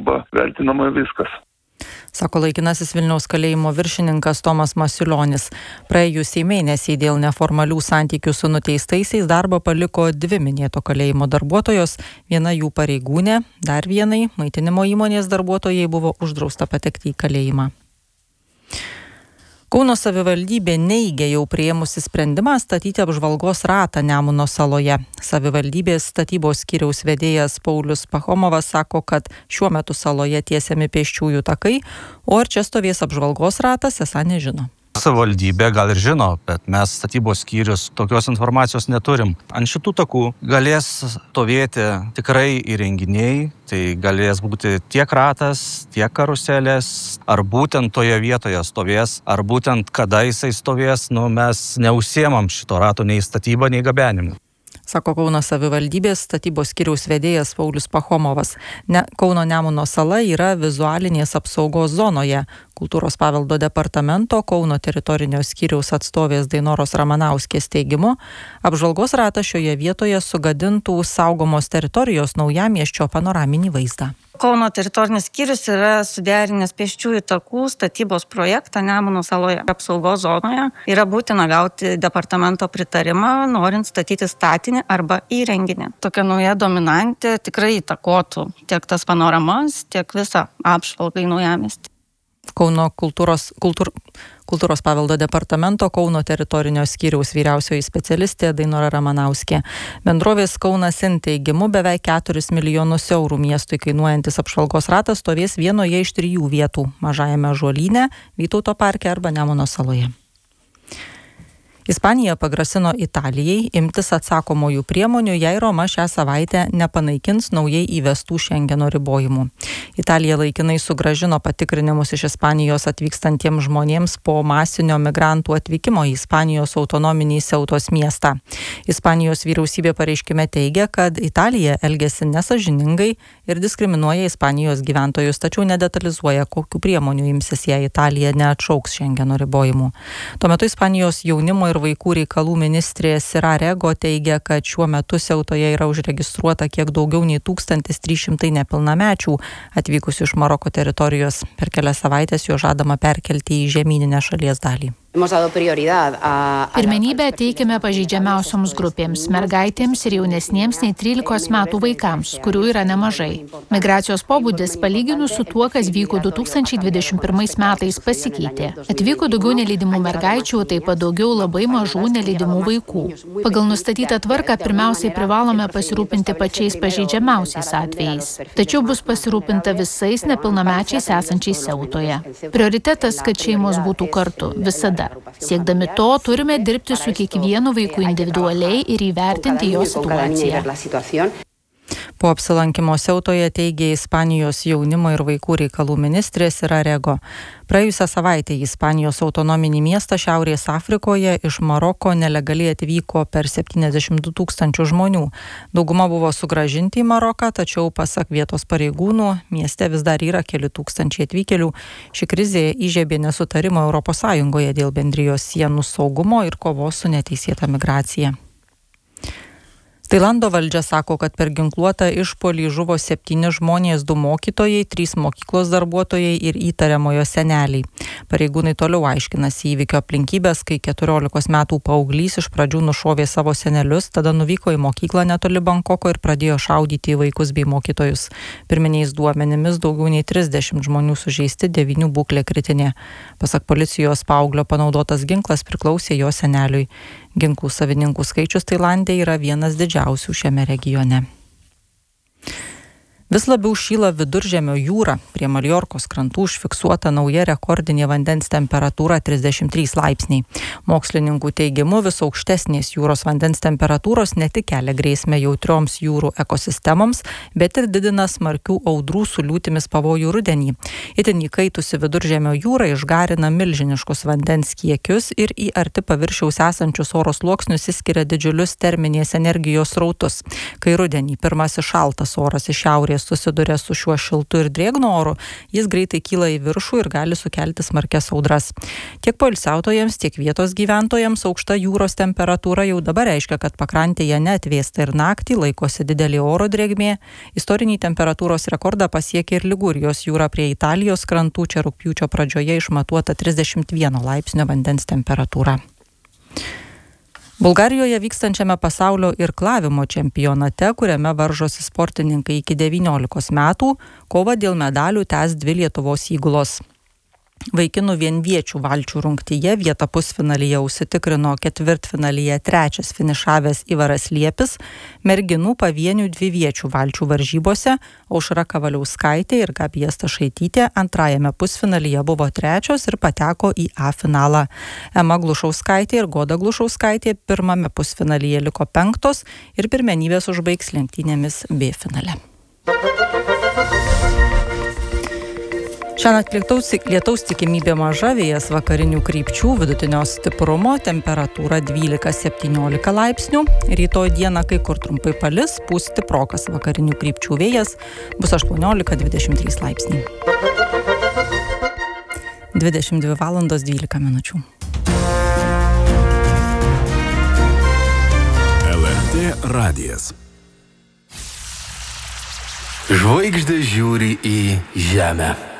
arba vertinama viskas. Sako laikinasis Vilniaus kalėjimo viršininkas Tomas Masiulionis. Praėjusį mėnesį dėl neformalių santykių su nuteistaisiais darbą paliko 2 minėto kalėjimo darbuotojos, viena jų pareigūnė, dar vienai maitinimo įmonės darbuotojai buvo uždrausta patekti į kalėjimą. Kauno savivaldybė neigia jau priėmusi sprendimą statyti apžvalgos ratą Nemuno saloje. Savivaldybės statybos skyriaus vedėjas Paulius Pachomovas sako, kad šiuo metu saloje tiesiami pėsčiųjų takai, o ar čia stovės apžvalgos ratas, esą nežino. Savivaldybė gal ir žino, bet mes statybos skyrius tokios informacijos neturim. Ant šitų takų galės stovėti tikrai įrenginiai, tai galės būti tiek ratas, tiek karuselės, ar būtent toje vietoje stovės, ar būtent kada jisai stovės, mes neužsiemam šito rato nei statybą, nei gabenimu. Sako Kauno savivaldybės statybos skyriaus vedėjas Paulius Pachomovas. Kauno Nemuno sala yra vizualinės apsaugos zonoje. Kultūros paveldo departamento Kauno teritorinio skyriaus atstovės Dainoros Ramanauskės teigimu, apžvalgos ratas šioje vietoje sugadintų saugomos teritorijos Naujamiesčio panoraminį vaizdą. Kauno teritorinis skyrius yra suderinęs pėsčiųjų takų statybos projektą Nemuno saloje. Apsaugos zonoje yra būtina gauti departamento pritarimą, norint statyti statinį arba įrenginį. Tokia nauja dominantė tikrai įtakotų tiek tas panoramas, tiek visą apžvalgą į Naujamiestį. Kauno kultūros paveldo departamento Kauno teritorinio skyriaus vyriausioji specialistė Dainora Ramanauskė. Bendrovės Kaunas In teigimu beveik 4 milijonus eurų miestui kainuojantis apžvalgos ratas stovės vienoje iš 3 vietų – Mažajame Ąžuolyne, Vytauto parke arba Nemuno saloje. Ispanija pagrasino Italijai imtis atsakomųjų priemonių, jei Roma šią savaitę nepanaikins naujai įvestų Šengeno ribojimų. Italija laikinai sugrąžino patikrinimus iš Ispanijos atvykstantiems žmonėms po masinio migrantų atvykimo į Ispanijos autonominį Seutos miestą. Ispanijos vyriausybė pareiškime teigia, kad Italija elgiasi nesąžiningai ir diskriminuoja Ispanijos gyventojus, tačiau nedetalizuoja, kokių priemonių imsis, jei Italija neatšauks Šengeno ribojimų. Tuo metu Ispanijos jaunimo ir vaikų reikalų ministrė Sira Rego teigia, kad šiuo metu Seutoje yra užregistruota kiek daugiau nei 1300 nepilnamečių atvykusių iš Maroko teritorijos. Per kelias savaitės jo žadama perkelti į žemyninę šalies dalį. Pirmenybę teikiame pažeidžiamiausioms grupėms – mergaitėms ir jaunesniems nei 13 metų vaikams, kurių yra nemažai. Migracijos pobūdis palyginus su tuo, kas vyko 2021 metais, pasikeitė. Atvyko daugiau nelydimų mergaičių, taip pat daugiau labai mažų nelydimų vaikų. Pagal nustatytą tvarką pirmiausiai privalome pasirūpinti pačiais pažeidžiamiausiais atvejais. Tačiau bus pasirūpinta visais nepilnamečiais esančiais Seutoje. Prioritetas, kad šeimos būtų kartu, visada. Siekdami to, turime dirbti su kiekvienu vaiku individualiai ir įvertinti jo situaciją. Po apsilankimo Seutoje teigė Ispanijos jaunimo ir vaikų reikalų ministrė Sira Rego. Praėjusią savaitę į Ispanijos autonominį miestą Šiaurės Afrikoje iš Maroko nelegaliai atvyko per 72 000 žmonių. Dauguma buvo sugrąžinti į Maroką, tačiau pasak vietos pareigūnų, mieste vis dar yra keli tūkstančiai atvykėlių. Ši krizė įžiebė nesutarimą ES dėl bendrijos sienų saugumo ir kovos su neteisėta migracija. Tailando valdžia sako, kad per ginkluotą išpuolį žuvo 7 žmonės, 2 mokytojai, 3 mokyklos darbuotojai ir įtariamojo seneliai. Pareigūnai toliau aiškinasi įvykio aplinkybės, kai 14 metų paauglys iš pradžių nušovė savo senelius, tada nuvyko į mokyklą netoli Bankoko ir pradėjo šaudyti į vaikus bei mokytojus. Pirminiais duomenimis daugiau nei 30 žmonių sužeisti, 9 būklė kritinė. Pasak policijos, paauglio panaudotas ginklas priklausė jo seneliui. Ginklų savininkų skaičius Tailande yra vienas didžiausių šiame regione. Vis labiau šyla Viduržemio jūra. Prie Maljorkos krantų užfiksuota nauja rekordinė vandens temperatūra 33 laipsniai. Mokslininkų teigimu vis aukštesnės jūros vandens temperatūros ne tik kelia grėsmę jautrioms jūrų ekosistemoms, bet ir didina smarkių audrų su liūtimis pavojų rudenį. Itin įkaitusi Viduržemio jūra išgarina milžiniškus vandens kiekius ir į arti paviršiaus esančius oro sluoksnius išskiria didžiulius terminės energijos srautus. Kai rudenį pirmasis šaltas oras iš šiaurės šalis susiduria su šiuo šiltu ir drėgnu oru, jis greitai kyla į viršų ir gali sukelti smarkias audras. Tiek poilsiautojams, tiek vietos gyventojams aukšta jūros temperatūra jau dabar reiškia, kad pakrantėje neatvėsta ir naktį laikosi didelė oro drėgmė. Istorinį temperatūros rekordą pasiekė ir Ligūrijos jūra prie Italijos krantų. Čia rugpjūčio pradžioje išmatuota 31 laipsnio vandens temperatūra. Bulgarijoje vykstančiame pasaulio irklavimo čempionate, kuriame varžosi sportininkai iki 19 metų, kovą dėl medalių tęs 2 Lietuvos įgulos. Vaikinų vienviečių valčių rungtyje vietą pusfinalyje užsitikrino ketvirtfinalyje 3 finišavęs Ivaras Liepis, merginų pavienių dviviečių valčių varžybose Aušra Kavaliauskaitė ir Gabija Stašaitytė antrajame pusfinalyje buvo 3 ir pateko į A finalą. Ema Glušauskaitė ir Goda Glušauskaitė pirmame pusfinalyje liko 5 ir pirmenybės užbaigs lenktynėmis B finale. Šiandien lietaus tikimybė maža, vėjas vakarinių krypčių, vidutinio stiprumo, temperatūra 12-17 laipsnių. Rytoj dieną kai kur trumpai palis, pūs stiprokas vakarinių krypčių vėjas, bus 18-23 laipsniai. 22 valandos 12 minučių. LRT radijas. Žvaigždės žiūri į žemę.